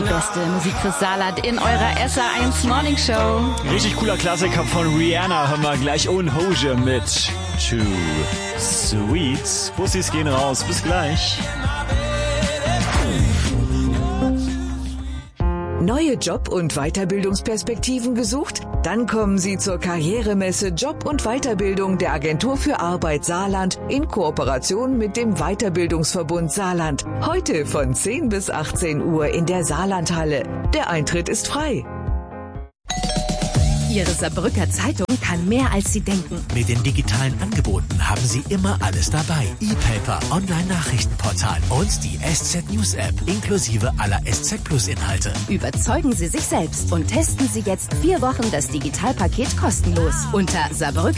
beste Musik fürs Saarland in eurer SR1 Morning Show. Richtig cooler Klassiker von Rihanna hören wir gleich und Hoje mit Too Sweet. Bussis gehen raus, bis gleich. Neue Job- und Weiterbildungsperspektiven gesucht? Dann kommen Sie zur Karrieremesse Job und Weiterbildung der Agentur für Arbeit Saarland in Kooperation mit dem Weiterbildungsverbund Saarland. Heute von 10 bis 18 Uhr in der Saarlandhalle. Der Eintritt ist frei. Ihre Saarbrücker Zeitung kann mehr, als Sie denken. Mit den digitalen Angeboten haben Sie immer alles dabei. E-Paper, Online-Nachrichtenportal und die SZ News App inklusive aller SZ Plus Inhalte. Überzeugen Sie sich selbst und testen Sie jetzt 4 Wochen das Digitalpaket kostenlos unter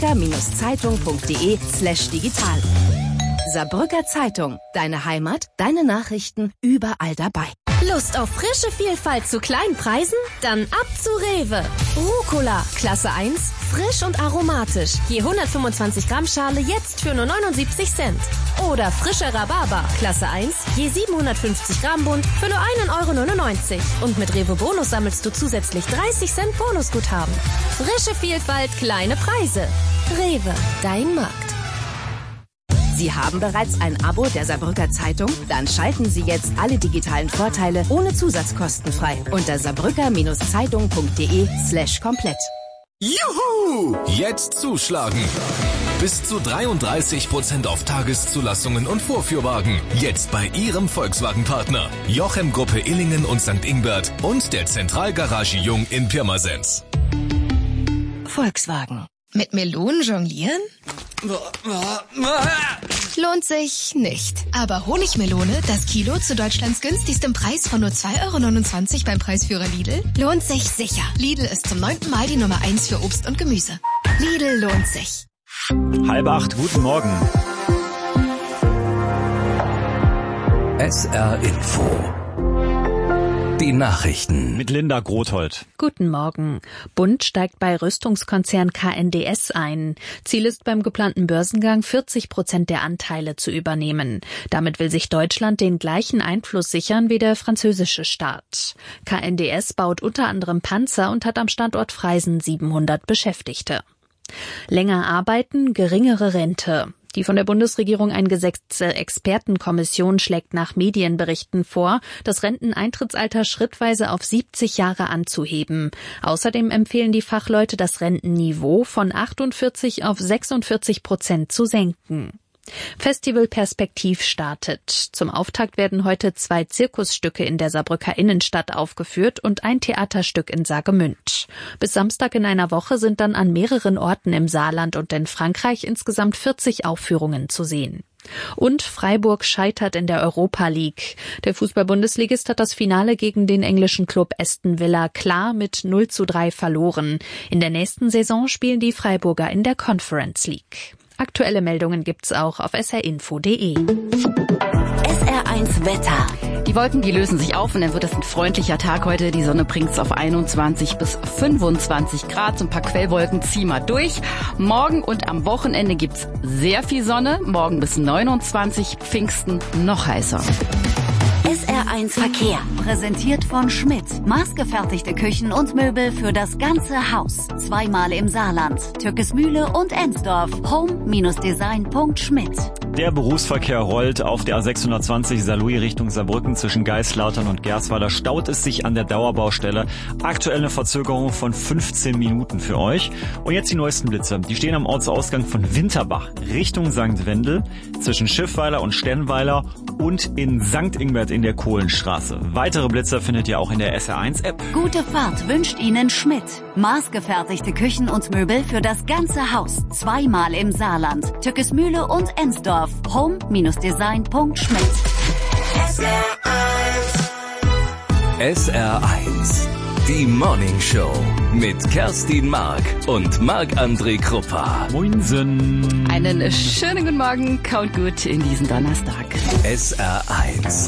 saarbrücker-zeitung.de/digital. Saarbrücker Zeitung. Deine Heimat, deine Nachrichten, überall dabei. Lust auf frische Vielfalt zu kleinen Preisen? Dann ab zu Rewe. Rucola, Klasse 1, frisch und aromatisch. Je 125 Gramm Schale jetzt für nur 79 Cent. Oder frischer Rhabarber, Klasse 1, je 750 Gramm Bund für nur 1,99 €. Und mit Rewe Bonus sammelst du zusätzlich 30 Cent Bonusguthaben. Frische Vielfalt, kleine Preise. Rewe, dein Markt. Sie haben bereits ein Abo der Saarbrücker Zeitung? Dann schalten Sie jetzt alle digitalen Vorteile ohne Zusatzkosten frei unter saarbrücker-zeitung.de/komplett. Juhu! Jetzt zuschlagen! Bis zu 33% auf Tageszulassungen und Vorführwagen. Jetzt bei Ihrem Volkswagen-Partner. Jochem Gruppe Illingen und St. Ingbert und der Zentralgarage Jung in Pirmasens. Volkswagen. Mit Melonen jonglieren? Lohnt sich nicht. Aber Honigmelone, das Kilo zu Deutschlands günstigstem Preis von nur 2,29 € beim Preisführer Lidl, lohnt sich sicher. Lidl ist zum 9. Mal die Nummer 1 für Obst und Gemüse. Lidl lohnt sich. 7:30, guten Morgen. SR Info. Die Nachrichten. Mit Linda Grothold. Guten Morgen. Bund steigt bei Rüstungskonzern KNDS ein. Ziel ist beim geplanten Börsengang 40% der Anteile zu übernehmen. Damit will sich Deutschland den gleichen Einfluss sichern wie der französische Staat. KNDS baut unter anderem Panzer und hat am Standort Freisen 700 Beschäftigte. Länger arbeiten, geringere Rente. Die von der Bundesregierung eingesetzte Expertenkommission schlägt nach Medienberichten vor, das Renteneintrittsalter schrittweise auf 70 Jahre anzuheben. Außerdem empfehlen die Fachleute, das Rentenniveau von 48 auf 46% zu senken. Festival Perspektiv startet. Zum Auftakt werden heute 2 Zirkusstücke in der Saarbrücker Innenstadt aufgeführt und ein Theaterstück in Saargemünd. Bis Samstag in einer Woche sind dann an mehreren Orten im Saarland und in Frankreich insgesamt 40 Aufführungen zu sehen. Und Freiburg scheitert in der Europa League. Der Fußball-Bundesligist hat das Finale gegen den englischen Club Aston Villa klar mit 0:3 verloren. In der nächsten Saison spielen die Freiburger in der Conference League. Aktuelle Meldungen gibt's auch auf srinfo.de. SR1 Wetter. Die Wolken, die lösen sich auf und dann wird es ein freundlicher Tag heute. Die Sonne bringt's auf 21 bis 25 Grad. So ein paar Quellwolken ziehen wir durch. Morgen und am Wochenende gibt's sehr viel Sonne. Morgen bis 29, Pfingsten noch heißer. SR1 Verkehr. Präsentiert von Schmidt. Maßgefertigte Küchen und Möbel für das ganze Haus. 2-mal im Saarland. Türkesmühle und Ensdorf. Home-design.schmidt. Der Berufsverkehr rollt auf der A620 Saarlouis Richtung Saarbrücken zwischen Geislautern und Gersweiler. Staut es sich an der Dauerbaustelle. Aktuell eine Verzögerung von 15 Minuten für euch. Und jetzt die neuesten Blitze. Die stehen am Ortsausgang von Winterbach Richtung St. Wendel, zwischen Schiffweiler und Sternweiler und in St. Ingbert in der Kohlenstraße. Weitere Blitzer findet ihr auch in der SR1-App. Gute Fahrt wünscht Ihnen Schmidt. Maßgefertigte Küchen und Möbel für das ganze Haus. 2-mal im Saarland. Türkesmühle und Ensdorf. Home-design.schmidt. SR1. Die Morning Show mit Kerstin Mark und Marc-André Kruppa. Moinsen. Einen schönen guten Morgen, kaut gut in diesen Donnerstag. SR1.